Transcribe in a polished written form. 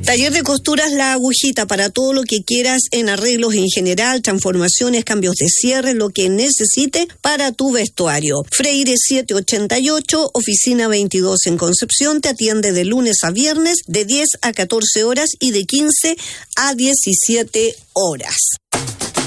Taller de Costuras La Agujita, para todo lo que quieras en arreglos en general, transformaciones, cambios de cierre, lo que necesite para tu vestuario. Freire 788, oficina 22 en Concepción, te atiende de lunes a viernes de 10 a 14 horas y de 15 a 17 horas.